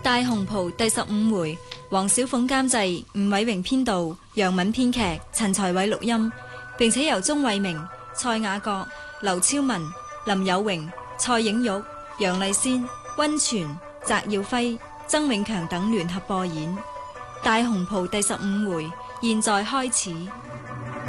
大紅袍第15回，黃小鳳監製，吳偉榮編導，楊敏編劇，陳才偉錄音，並且由鍾偉明、蔡雅閣、劉超文、林有榮、蔡影玉、楊麗仙、溫泉、翟耀輝、曾永強等聯合播演。大紅袍第15回，現在開始。